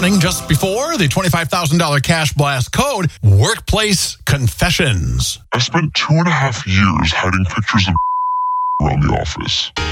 running just before the $25,000 cash blast code, Workplace Confessions. I spent 2.5 years hiding pictures of around the office.